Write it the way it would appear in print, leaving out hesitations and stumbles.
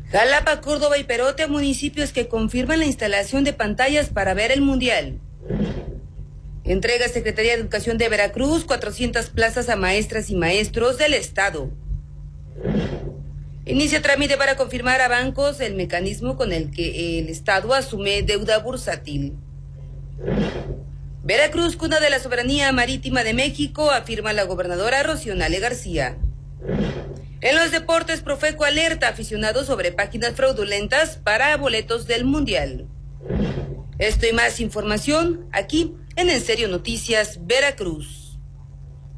Jalapa, Córdoba y Perote, municipios que confirman la instalación de pantallas para ver el Mundial. Entrega Secretaría de Educación de Veracruz 400 plazas a maestras y maestros del estado. Inicia trámite para confirmar a bancos el mecanismo con el que el estado asume deuda bursátil. Veracruz, cuna de la soberanía marítima de México, afirma la gobernadora Rocío-Nale García. En los deportes, Profeco alerta a aficionados sobre páginas fraudulentas para boletos del Mundial. Esto y más información aquí en Serio Noticias Veracruz.